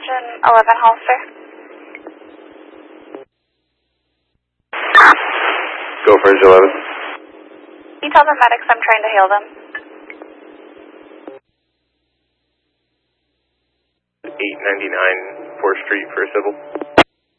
Engine 11 Hollister. Go for Engine 11. Can you tell the medics I'm trying to hail them? 899 4th Street for a civil.